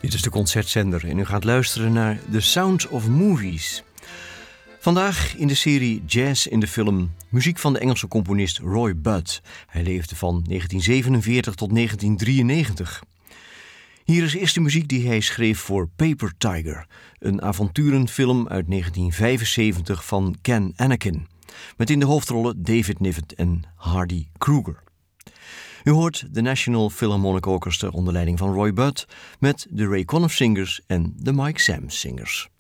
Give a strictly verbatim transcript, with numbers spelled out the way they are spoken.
Dit is de Concertzender en u gaat luisteren naar The Sound of Movies. Vandaag in de serie Jazz in de Film muziek van de Engelse componist Roy Budd. Hij leefde van negentien zevenenveertig tot negentien drieënnegentig. Hier is eerst de muziek die hij schreef voor Paper Tiger, een avonturenfilm uit negentien vijfenzeventig van Ken Anakin, met in de hoofdrollen David Niven en Hardy Kruger. U hoort de National Philharmonic Orchestra onder leiding van Roy Budd met de Ray Conniff Singers en de Mike Sammes Singers.